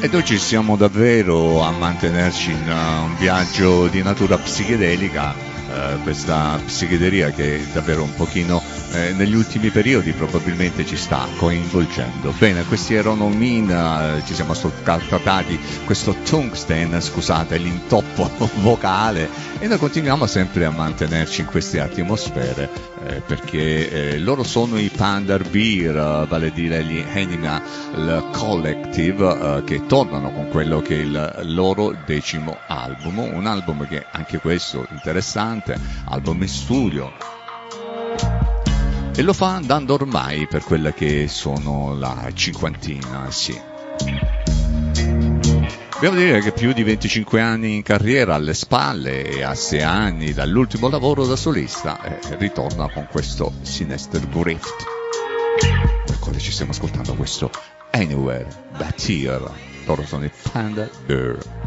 Ed oggi siamo davvero a mantenerci in un viaggio di natura psichedelica, questa psichedelia che davvero un pochino negli ultimi periodi probabilmente ci sta coinvolgendo. Bene, questi erano Mina, ci siamo ascoltati questo Tungsten, scusate l'intoppo vocale, e noi continuiamo sempre a mantenerci in queste atmosfere perché loro sono i Panda Bear, vale a dire gli Animal Collective, che tornano con quello che è il loro 10° album, un album che anche questo interessante, album in studio, e lo fa andando ormai per quella che sono la cinquantina, sì. Dobbiamo dire che più di 25 anni in carriera alle spalle e a 6 anni dall'ultimo lavoro da solista, ritorna con questo Sinister Grift, nel quale ci stiamo ascoltando questo Anywhere But Here. Loro sono i Panda Bear.